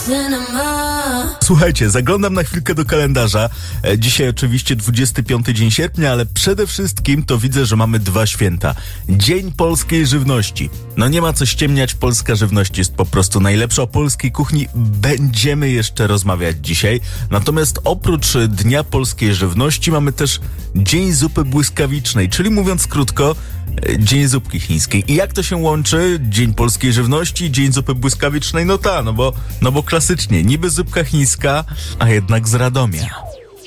Słuchajcie, zaglądam na chwilkę do kalendarza. Dzisiaj oczywiście 25 dzień sierpnia, ale przede wszystkim to widzę, że mamy dwa święta. Dzień polskiej żywności. No nie ma co ściemniać, polska żywność jest po prostu najlepsza. O polskiej kuchni będziemy jeszcze rozmawiać dzisiaj. Natomiast oprócz Dnia Polskiej Żywności mamy też Dzień Zupy Błyskawicznej, czyli mówiąc krótko, Dzień Zupki Chińskiej. I jak to się łączy? Dzień Polskiej Żywności, Dzień Zupy Błyskawicznej? No bo klasycznie, niby zupka chińska, a jednak z Radomia.